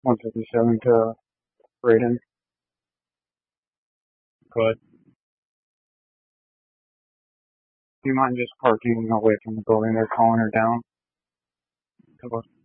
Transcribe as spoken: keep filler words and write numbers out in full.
one fifty-seven to Braden. But do you mind just parking away from the building? They're calling her down. Couple